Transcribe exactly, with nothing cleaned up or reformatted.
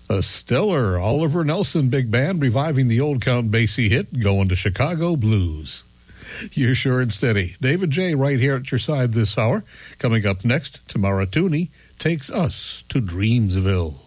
A stellar Oliver Nelson Big Band reviving the old Count Basie hit, Going to Chicago Blues. You're sure and steady. David J. right here at your side this hour. Coming up next, Tamara Tooney takes us to Dreamsville.